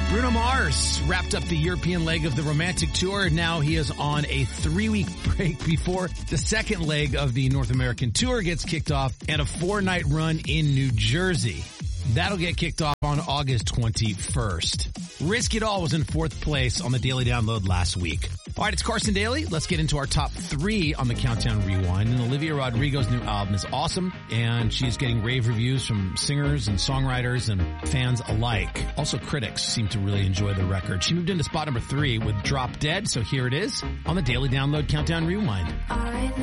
Bruno Mars wrapped up the European leg of the Romantic Tour. Now he is on a 3-week break before the second leg of the North American Tour gets kicked off and a 4-night run in New Jersey. That'll get kicked off on August 21st. Risk It All was in 4th place on the Daily Download last week. All right, it's Carson Daly. Let's get into our top 3 on the Countdown Rewind. And Olivia Rodrigo's new album is awesome, and she's getting rave reviews from singers and songwriters and fans alike. Also, critics seem to really enjoy the record. She moved into spot number 3 with Drop Dead, so here it is on the Daily Download Countdown Rewind.